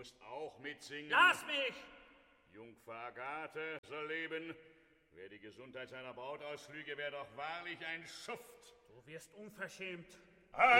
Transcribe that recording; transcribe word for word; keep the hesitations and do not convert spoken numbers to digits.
musst auch mitsingen. Lass mich! Jungfer Agathe soll leben. Wer die Gesundheit seiner Braut auslüge, wäre doch wahrlich ein Schuft. Du wirst unverschämt. Halt!